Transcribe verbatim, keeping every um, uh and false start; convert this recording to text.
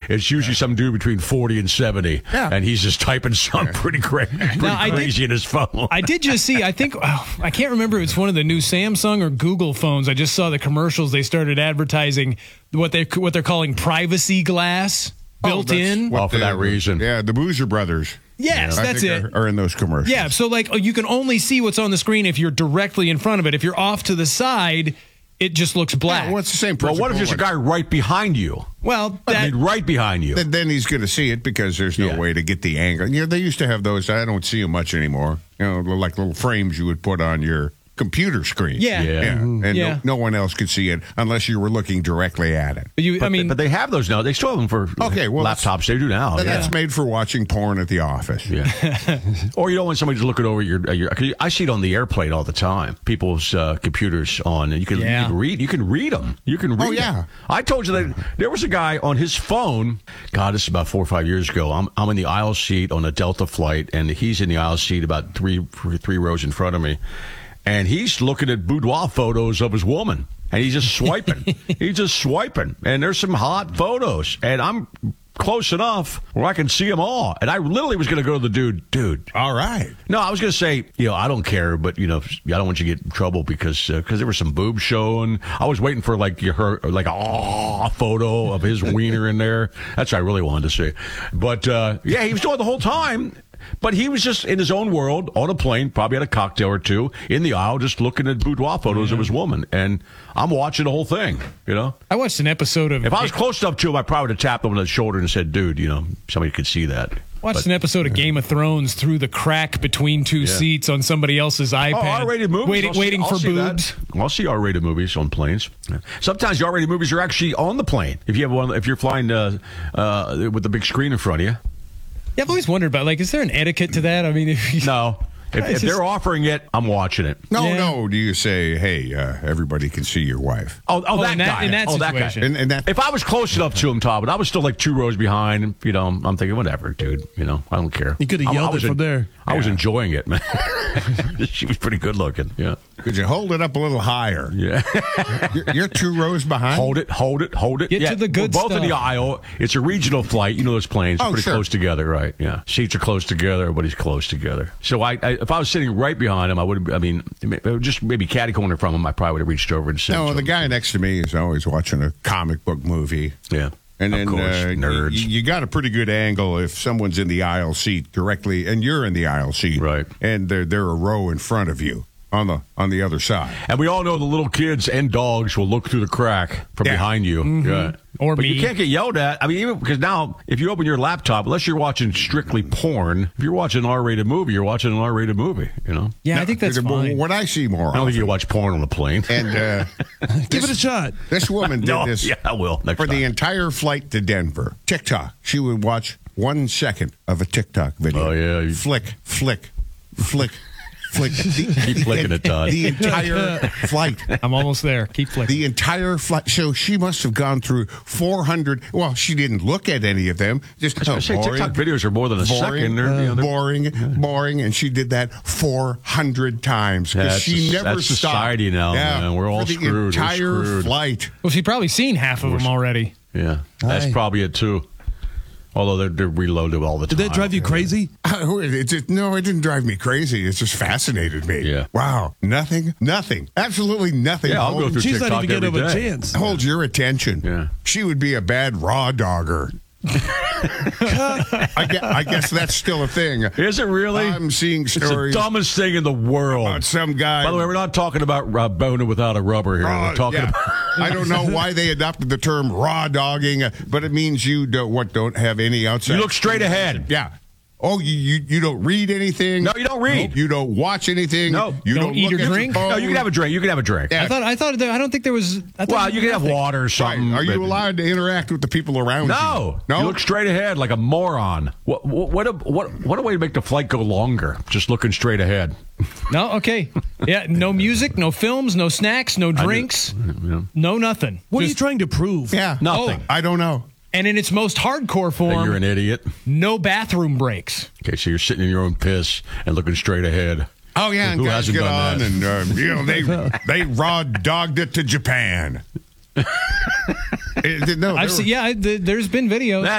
it's usually some dude between forty and seventy, Yeah. and he's just typing something pretty, cra- pretty Now, I crazy did- in his phone. I did just see, I think, oh, I can't remember if it's one of the new Samsung or Google phones. I just saw the commercials. They started advertising what, they, what they're calling privacy glass built Oh, that's in. what Well, for the- that reason. Yeah, the Boozer Brothers. Yes, I that's think it. Are, are in those commercials. Yeah, so like oh, you can only see what's on the screen if you're directly in front of it. If you're off to the side, it just looks black. Yeah, well, it's the same Well, principle. what if there's a guy right behind you? Well, I that, mean, right behind you. Then, then he's going to see it because there's no Yeah. way to get the angle. You know, they used to have those. I don't see them much anymore. You know, like little frames you would put on your computer screen. Yeah. Yeah. And Yeah. No, no one else could see it unless you were looking directly at it. But you, But I mean, they, but they have those now. They still have them for Okay, well, that's- laptops. They do now. And Yeah. that's made for watching porn at the office. Yeah. Or you don't want somebody looking over your, uh, your. I see it on the airplane all the time. People's uh, computers on, and you can, Yeah. you can read. You can read them. You can read. Oh, yeah. them. I told you that there was a guy on his phone. God, this is about four or five years ago. I'm I'm in the aisle seat on a Delta flight, and he's in the aisle seat about three three rows in front of me, and he's looking at boudoir photos of his woman. And he's just swiping. he's just swiping. And there's some hot photos. And I'm close enough where I can see them all. And I literally was going to go to the dude, dude. All right. No, I was going to say, you know, I don't care, but, you know, I don't want you to get in trouble because uh, cause there was some boobs showing. I was waiting for, like, your, her, like a oh, photo of his wiener in there. That's what I really wanted to see. But, uh, yeah, he was doing it the whole time. But he was just in his own world on a plane, probably had a cocktail or two in the aisle, just looking at boudoir photos of his woman. And I'm watching the whole thing, you know? I watched an episode of If I was close enough to him, I probably would have tapped him on the shoulder and said, dude, you know, somebody could see that. watched But- an episode of Game of Thrones through the crack between two Yeah. seats on somebody else's iPad. Oh, R-rated movies. Waiting, I'll see- waiting I'll for see that. boobs. I'll see R-rated movies on planes. Sometimes the R-rated movies are actually on the plane. If you have one, if you're flying uh, uh, with the big screen in front of you. Yeah, I've always wondered about, like, is there an etiquette to that? I mean, if you, No. If, It's if they're just- offering it, I'm watching it. No, Yeah. no. Do you say, hey, uh, everybody can see your wife? Oh, oh, Oh, that in that- guy. in that oh, that guy. situation. And, and that, If I was close enough to him, Todd, but I was still like two rows behind, you know, I'm thinking, whatever, dude. You know, I don't care. You could have I- I yelled was it from en- there. I was Yeah. enjoying it, man. She was pretty good looking. Yeah. could you hold it up a little higher? Yeah. You're, you're two rows behind? Hold it, hold it, hold it. Get yeah, to the good we're both in the stuff. aisle. It's a regional flight. You know those planes are Oh, pretty sure. close together, right? Yeah. Seats are close together. Everybody's close together. So I, I if I was sitting right behind him, I would have, I mean, just maybe catty corner from him, I probably would have reached over and said No, the something. guy next to me is always watching a comic book movie. Yeah. And of then course, uh, nerds. You, you got a pretty good angle if someone's in the aisle seat directly, and you're in the aisle seat, Right. And they're they're a row in front of you on the on the other side. And we all know the little kids and dogs will look through the crack from Yeah. behind you. Yeah. Or but me. you can't get yelled at. I mean, even because now, if you open your laptop, unless you're watching strictly porn, if you're watching an R-rated movie, you're watching an R-rated movie, you know? yeah, No, I think that's th- fine. What I see more I don't often, think you watch porn on a plane. and uh, Give it a shot. this woman did no, this yeah, I will. Next for time. the entire flight to Denver. TikTok. She would watch one second of a TikTok video. Oh, yeah. You- Flick, flick, flick, flick. The, Keep flicking it, Todd. The entire flight. I'm almost there. Keep flicking. The entire flight. So she must have gone through four hundred. Well, she didn't look at any of them. Just I oh, say boring, TikTok videos are more than a boring, second. They're, you know, they're- boring, boring, and she did that four hundred times because That's she soc- never that's stopped. society now, man. We're all for the screwed. We're entire screwed. flight. well, she's probably seen half of them already. Yeah, that's Aye. probably it too. Although they're, they're reloaded all the Did time. that drive you crazy? It just, no, it didn't drive me crazy. It just fascinated me. Yeah. Wow. Nothing. Nothing. Absolutely nothing. Yeah, I'll go Hold- through She's not TikTok even getting every up a day. chance. Hold your attention. Yeah. She would be a bad raw dogger. I, guess, I guess that's still a thing. Is it really? I'm seeing It's the stories dumbest thing in the world. about some guy. By the way, we're not talking about uh, boning without a rubber here. raw- we're talking yeah. about. I don't know why they adopted the term raw dogging, uh, but it means you don't what don't have any outside. You look straight ahead. Yeah. Oh, you, you you don't read anything. No, you don't read. You don't watch anything. No. you Don't don't, eat look or at your drink? phone. No, you can have a drink. You can have a drink. Yeah. I thought. I thought. There, I don't think there was. I thought Well, there you was can have nothing. water or Right. something. Are you but- allowed to interact with the people around No. you? You look straight ahead like a moron. What what a, what what a way to make the flight go longer. Just looking straight ahead. No. Okay. Yeah. No music. No films. No snacks. No drinks. Yeah. No nothing. What are you Just- trying to prove? Yeah. Nothing. I don't know. And in its most hardcore That form, you're an idiot. no bathroom breaks. Okay, so you're sitting in your own piss and looking straight ahead. Oh yeah, and Who guys hasn't get done on that? and uh, you know they they raw dogged it to Japan. It- no, I've there seen. were- Yeah. I- th- There's been videos.